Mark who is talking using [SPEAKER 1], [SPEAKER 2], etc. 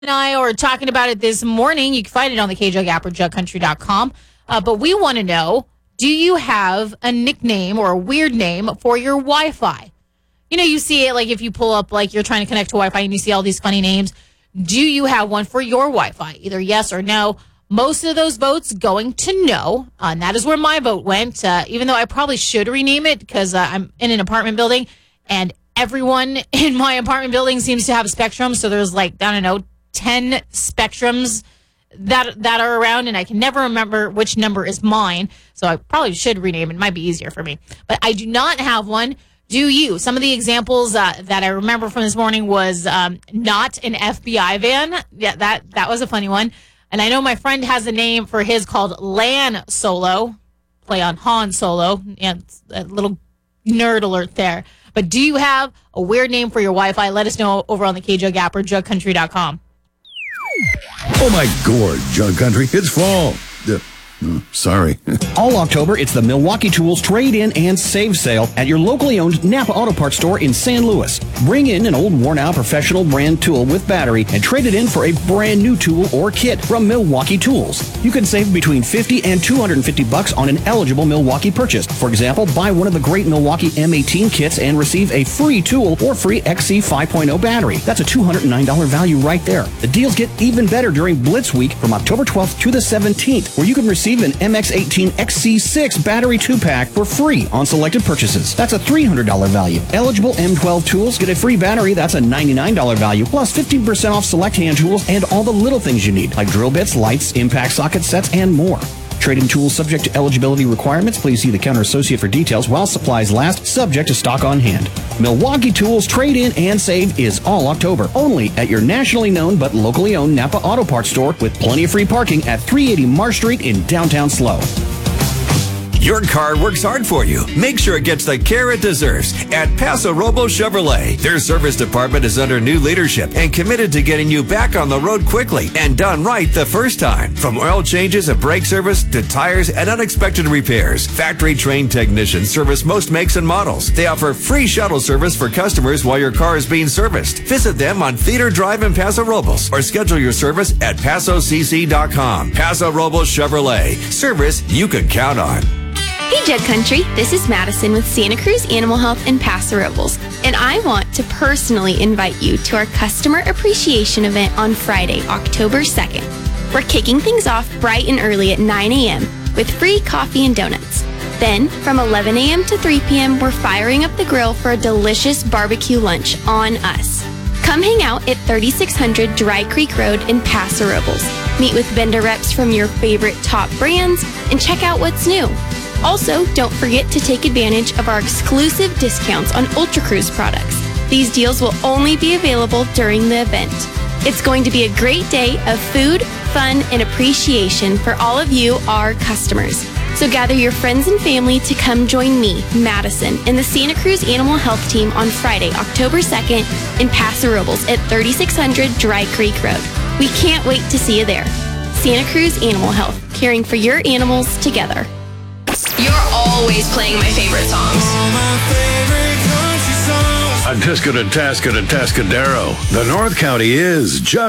[SPEAKER 1] and I were talking about it this morning. You can find it on the KJug app or jugcountry.com. But we want to know, do you have a nickname or a weird name for your Wi-Fi? You know, you see it like if you pull up, like you're trying to connect to Wi-Fi and you see all these funny names. Do you have one for your Wi-Fi? Either yes or no. Most of those votes going to no. And that is where my vote went, even though I probably should rename it because I'm in an apartment building and everyone in my apartment building seems to have Spectrum. So there's like, I don't know, 10 Spectrums that are around, and I can never remember which number is mine. So I probably should rename it. It might be easier for me. But I do not have one. Do you? Some of the examples that I remember from this morning was not an FBI van. Yeah, that was a funny one. And I know my friend has a name for his called LAN Solo, play on Han Solo. Yeah, it's a little nerd alert there. But do you have a weird name for your Wi-Fi? Let us know over on the KJug app or jugcountry.com.
[SPEAKER 2] Oh my gourd, Jug Country, it's fall. Sorry.
[SPEAKER 3] All October, it's the Milwaukee Tools Trade-In and Save Sale at your locally owned Napa Auto Parts store in San Luis. Bring in an old worn-out professional brand tool with battery and trade it in for a brand new tool or kit from Milwaukee Tools. You can save between $50 and $250 on an eligible Milwaukee purchase. For example, buy one of the great Milwaukee M18 kits and receive a free tool or free XC 5.0 battery. That's a $209 value right there. The deals get even better during Blitz Week from October 12th to the 17th, where you can receive an MX18 XC6 battery 2-pack for free on selected purchases. That's a $300 value. Eligible M12 tools get a free battery. That's a $99 value, plus 15% off select hand tools and all the little things you need, like drill bits, lights, impact socket sets, and more. Trade-in tools subject to eligibility requirements. Please see the counter associate for details while supplies last, subject to stock on hand. Milwaukee Tools Trade-In and Save is all October, only at your nationally known but locally owned Napa Auto Parts store with plenty of free parking at 380 Marsh Street in downtown SLO.
[SPEAKER 4] Your car works hard for you. Make sure it gets the care it deserves at Paso Robles Chevrolet. Their service department is under new leadership and committed to getting you back on the road quickly and done right the first time. From oil changes and brake service to tires and unexpected repairs, factory-trained technicians service most makes and models. They offer free shuttle service for customers while your car is being serviced. Visit them on Theater Drive in Paso Robles or schedule your service at PasoCC.com. Paso Robles Chevrolet. Service you can count on.
[SPEAKER 5] Hey Jug Country, this is Madison with Santa Cruz Animal Health in Paso Robles, and I want to personally invite you to our Customer Appreciation event on Friday, October 2nd. We're kicking things off bright and early at 9 a.m. with free coffee and donuts. Then, from 11 a.m. to 3 p.m., we're firing up the grill for a delicious barbecue lunch on us. Come hang out at 3600 Dry Creek Road in Paso Robles. Meet with vendor reps from your favorite top brands and check out what's new. Also, don't forget to take advantage of our exclusive discounts on Ultra Cruise products. These deals will only be available during the event. It's going to be a great day of food, fun, and appreciation for all of you, our customers. So gather your friends and family to come join me, Madison, and the Santa Cruz Animal Health Team on Friday, October 2nd in Paso Robles at 3600 Dry Creek Road. We can't wait to see you there. Santa Cruz Animal Health, caring for your animals together.
[SPEAKER 6] You're always playing my favorite songs.
[SPEAKER 2] Atascadero. The North County is Jug